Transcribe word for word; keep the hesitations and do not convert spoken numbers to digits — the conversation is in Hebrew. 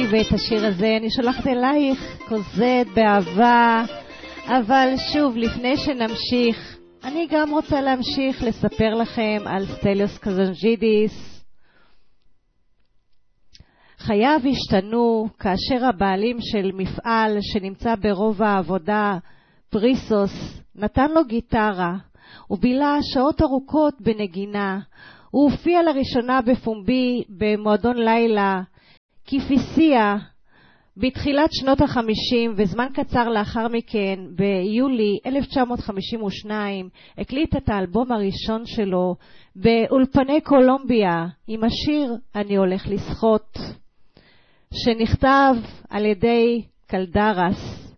ואת השיר הזה אני שולחת אלייך, כוזת באהבה. אבל שוב, לפני שנמשיך, אני גם רוצה להמשיך לספר לכם על סטליוס קזנג'ידיס. חייו השתנו כאשר הבעלים של מפעל שנמצא ברוב העבודה, פריסוס, נתן לו גיטרה. הוא בילה שעות ארוכות בנגינה. הוא הופיע לראשונה בפומבי במועדון לילה, קיפיסיה, בתחילת שנות החמישים, וזמן קצר לאחר מכן, ביולי אלף תשע מאות חמישים ושתיים, הקליט את האלבום הראשון שלו באולפני קולומביה, עם השיר אני הולך לשחות, שנכתב על ידי קלדרס.